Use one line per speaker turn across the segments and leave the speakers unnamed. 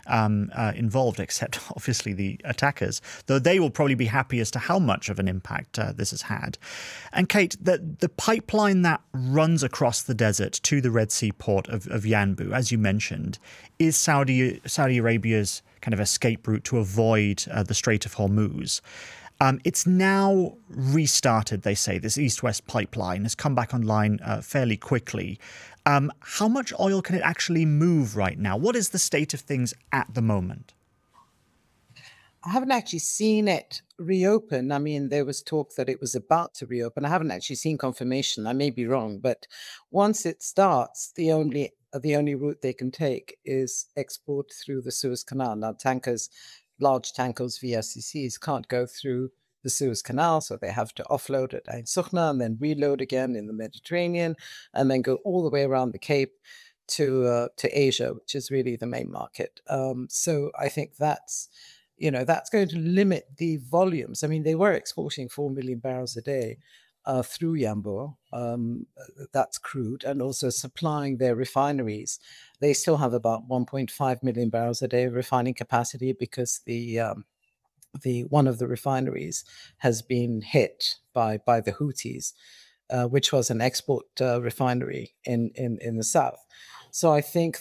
involved, except obviously the attackers, though they will probably be happy as to how much of an impact this has had. And Kate, the pipeline that runs across the desert to the Red Sea port of Yanbu, as you mentioned, is Saudi Arabia's kind of escape route to avoid the Strait of Hormuz. It's now restarted, they say. This east-west pipeline has come back online fairly quickly. How much oil can it actually move right now? What is the state of things at the moment?
I haven't actually seen it reopen. I mean, there was talk that it was about to reopen. I haven't actually seen confirmation. I may be wrong, but once it starts, the only route they can take is export through the Suez Canal. Now, large tankers, VLCCs, can't go through the Suez Canal, so they have to offload at Ain Sokhna and then reload again in the Mediterranean, and then go all the way around the Cape to Asia, which is really the main market. So I think that's going to limit the volumes. I mean, they were exporting 4 million barrels a day through Yanbu. That's crude, and also supplying their refineries. They still have about 1.5 million barrels a day of refining capacity because the one of the refineries has been hit by the Houthis, which was an export refinery in the south. So I think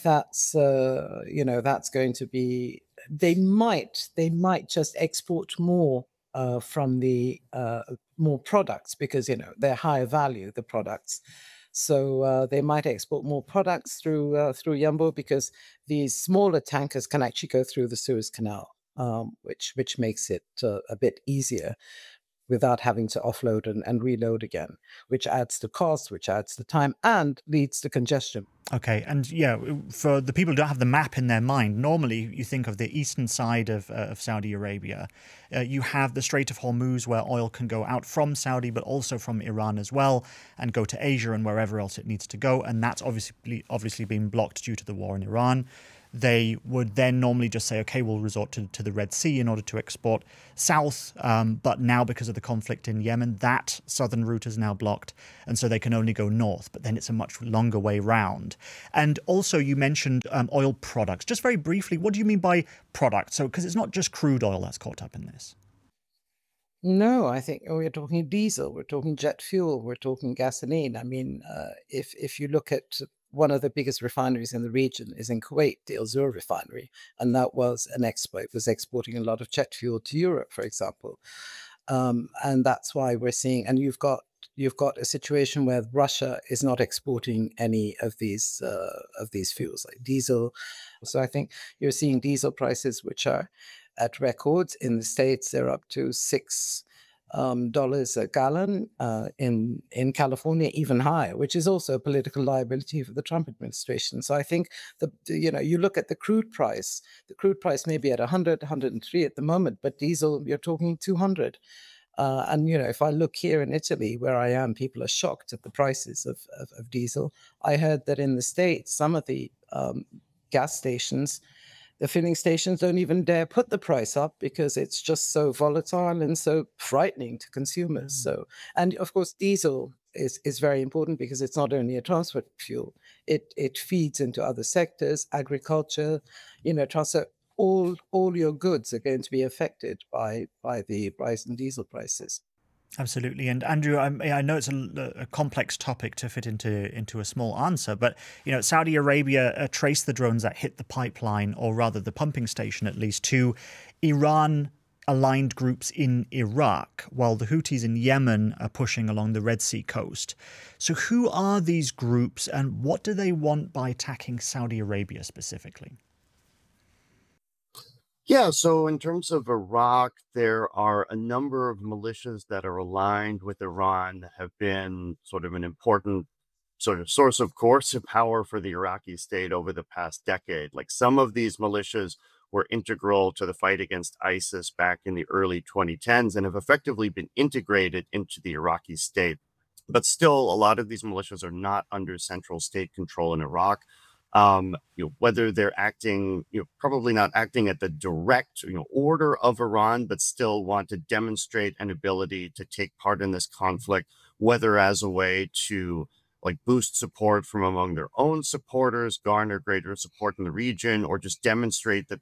that's going to be. They might just export more from the more products, because they're higher value, the products. So they might export more products through Yanbu, because these smaller tankers can actually go through the Suez Canal, which makes it a bit easier without having to offload and reload again, which adds to cost, which adds to time, and leads to congestion.
Okay, and yeah, for the people who don't have the map in their mind, normally you think of the eastern side of Saudi Arabia. You have the Strait of Hormuz, where oil can go out from Saudi, but also from Iran as well, and go to Asia and wherever else it needs to go. And that's obviously been blocked due to the war in Iran. They would then normally just say, okay, we'll resort to the Red Sea in order to export south. But now, because of the conflict in Yemen, that southern route is now blocked. And so they can only go north. But then it's a much longer way round. And also, you mentioned oil products. Just very briefly, what do you mean by products? So, because it's not just crude oil that's caught up in this.
No, I think we're talking diesel, we're talking jet fuel, we're talking gasoline. I mean, if you look at one of the biggest refineries in the region is in Kuwait, the Al Zour refinery, and that was an export. It was exporting a lot of jet fuel to Europe, for example, and that's why we're seeing. And you've got a situation where Russia is not exporting any of these fuels like diesel. So I think you're seeing diesel prices which are at records. In the States, they're up to $6 a gallon. In California, even higher, which is also a political liability for the Trump administration. So I think you look at the crude price. The crude price may be at 100, 103 at the moment, but diesel, you're talking 200. And if I look here in Italy, where I am, people are shocked at the prices of diesel. I heard that in the States, some of the gas stations, the filling stations don't even dare put the price up because it's just so volatile and so frightening to consumers. So, and of course, diesel is very important because it's not only a transport fuel; it feeds into other sectors, agriculture, transport. All your goods are going to be affected by the rise in diesel prices.
Absolutely. And Andrew, I know it's a complex topic to fit into a small answer, but Saudi Arabia traced the drones that hit the pipeline, or rather the pumping station at least, to Iran aligned groups in Iraq, while the Houthis in Yemen are pushing along the Red Sea coast. So who are these groups, and what do they want by attacking Saudi Arabia specifically?
Yeah, so in terms of Iraq, there are a number of militias that are aligned with Iran that have been sort of an important sort of source of coercive power for the Iraqi state over the past decade. Like, some of these militias were integral to the fight against ISIS back in the early 2010s and have effectively been integrated into the Iraqi state. But still, a lot of these militias are not under central state control in Iraq. Whether they're acting, probably not acting at the direct, order of Iran, but still want to demonstrate an ability to take part in this conflict, whether as a way to like boost support from among their own supporters, garner greater support in the region, or just demonstrate that